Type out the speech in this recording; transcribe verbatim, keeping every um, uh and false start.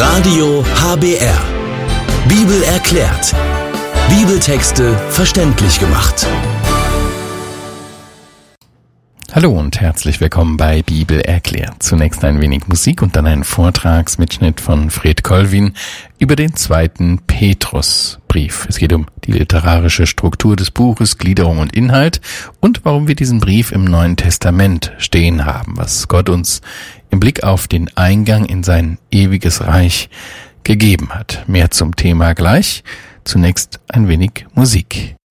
Radio H B R. Bibel erklärt. Bibeltexte verständlich gemacht. Hallo und herzlich willkommen bei Bibel erklärt. Zunächst ein wenig Musik und dann ein Vortragsmitschnitt von Fred Colvin über den zweiten Petrusbrief. Es geht um die literarische Struktur des Buches, Gliederung und Inhalt und warum wir diesen Brief im Neuen Testament stehen haben, was Gott uns im Blick auf den Eingang in sein ewiges Reich gegeben hat. Mehr zum Thema gleich. Zunächst ein wenig Musik.